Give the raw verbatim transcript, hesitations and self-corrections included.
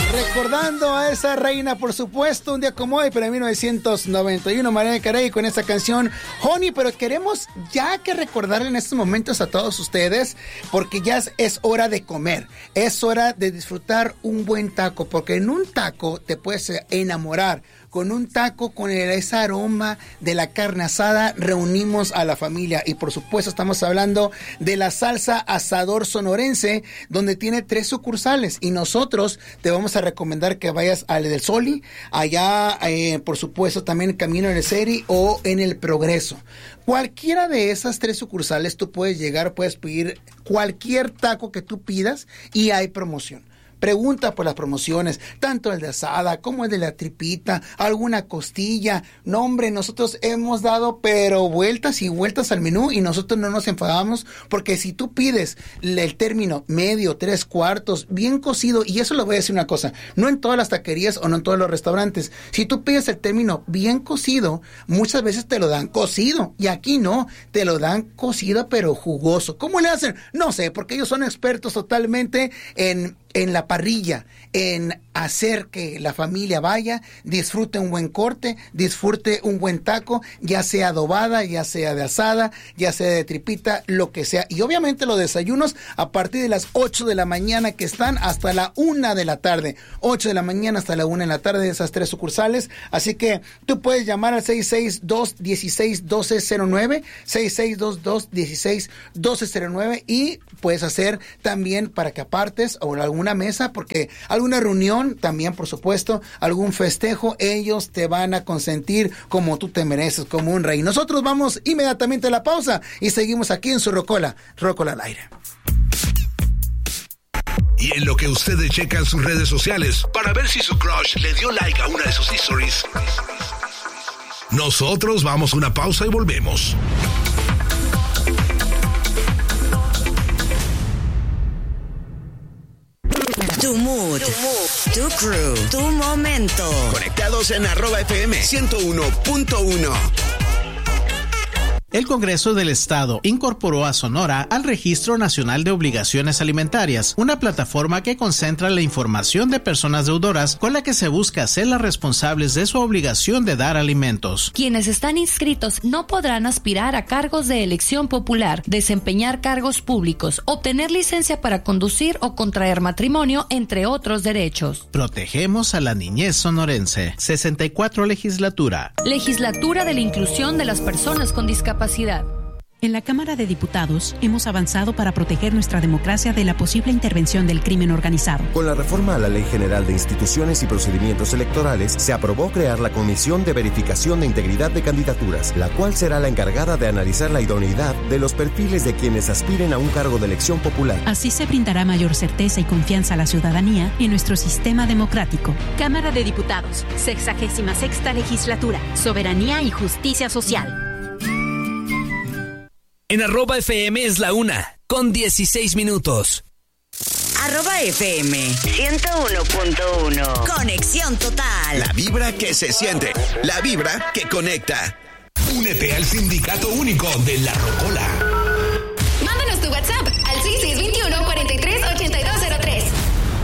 Recordando a esa reina, por supuesto, un día como hoy, pero en mil novecientos noventa y uno, Mariah Carey con esta canción Honey. Pero queremos ya que recordarle en estos momentos a todos ustedes, porque ya es, es hora de comer, es hora de disfrutar un buen taco, porque en un taco te puedes enamorar. Con un taco, con el, ese aroma de la carne asada, reunimos a la familia. Y por supuesto estamos hablando de la Salsa Asador Sonorense, donde tiene tres sucursales. Y nosotros te vamos a recomendar que vayas al del Soli, allá eh, por supuesto también en Camino del Seri o en el Progreso. Cualquiera de esas tres sucursales tú puedes llegar, puedes pedir cualquier taco que tú pidas y hay promoción. Pregunta por las promociones, tanto el de asada como el de la tripita, alguna costilla. No, hombre, nosotros hemos dado pero vueltas y vueltas al menú y nosotros no nos enfadamos, porque si tú pides el término medio, tres cuartos, bien cocido, y eso lo voy a decir una cosa, no en todas las taquerías o no en todos los restaurantes, si tú pides el término bien cocido, muchas veces te lo dan cocido, y aquí no, te lo dan cocido pero jugoso. ¿Cómo le hacen? No sé, porque ellos son expertos totalmente en... en la parrilla, en hacer que la familia vaya, disfrute un buen corte, disfrute un buen taco, ya sea adobada, ya sea de asada, ya sea de tripita, lo que sea. Y obviamente los desayunos a partir de las ocho de la mañana, que están hasta la una de la tarde. ocho de la mañana hasta la una de la tarde de esas tres sucursales. Así que tú puedes llamar al seis seis dos, uno seis, uno dos cero nueve, seis seis dos dos, uno seis, uno dos cero nueve, y puedes hacer también para que apartes o algún una mesa, porque alguna reunión también, por supuesto, algún festejo, ellos te van a consentir como tú te mereces, como un rey. Nosotros vamos inmediatamente a la pausa y seguimos aquí en su Rocola, Rocola al aire. Y en lo que ustedes checan sus redes sociales para ver si su crush le dio like a una de sus stories, nosotros vamos a una pausa y volvemos. Tu mood, tu crew, tu momento. Conectados en arroba F M ciento uno punto uno. El Congreso del Estado incorporó a Sonora al Registro Nacional de Obligaciones Alimentarias, una plataforma que concentra la información de personas deudoras con la que se busca hacerlas responsables de su obligación de dar alimentos. Quienes están inscritos no podrán aspirar a cargos de elección popular, desempeñar cargos públicos, obtener licencia para conducir o contraer matrimonio, entre otros derechos. Protegemos a la niñez sonorense. sesenta y cuatro Legislatura. Legislatura de la Inclusión de las Personas con Discapacidad. En la Cámara de Diputados hemos avanzado para proteger nuestra democracia de la posible intervención del crimen organizado. Con la reforma a la Ley General de Instituciones y Procedimientos Electorales, se aprobó crear la Comisión de Verificación de Integridad de Candidaturas, la cual será la encargada de analizar la idoneidad de los perfiles de quienes aspiren a un cargo de elección popular. Así se brindará mayor certeza y confianza a la ciudadanía en nuestro sistema democrático. Cámara de Diputados, sexagésima sexta Legislatura, Soberanía y Justicia Social. En arroba F M es la una, con dieciséis minutos. Arroba F M ciento uno punto uno. Conexión total. La vibra que se siente, la vibra que conecta. Únete al sindicato único de La Rocola. Mándanos tu WhatsApp al seis seis dos uno, cuatro tres, ocho